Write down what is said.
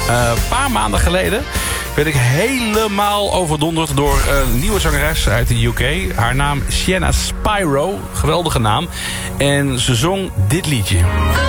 Een paar maanden geleden werd ik helemaal overdonderd door een nieuwe zangeres uit de UK. Haar naam Sienna Spyro, geweldige naam. En ze zong dit liedje.